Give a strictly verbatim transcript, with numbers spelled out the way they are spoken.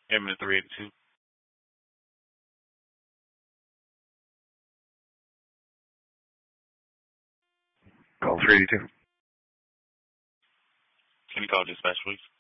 Airman three eighty-two. Call three eighty-two. Can you call dispatch, please?